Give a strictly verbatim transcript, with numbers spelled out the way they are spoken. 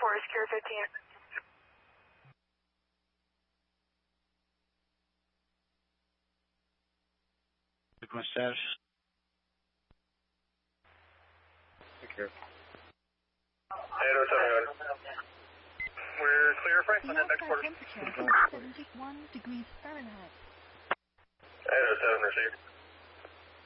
four, secure fifteen. My status. Secure. eight oh seven. We're clear, Frank. The outside temperature is seventy-one degrees Fahrenheit. eight oh seven received.